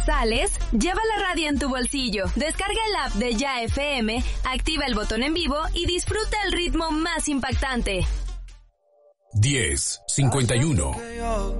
sales, lleva la radio en tu bolsillo, descarga el app de Ya FM, activa el botón en vivo y disfruta el ritmo más impactante. 10:51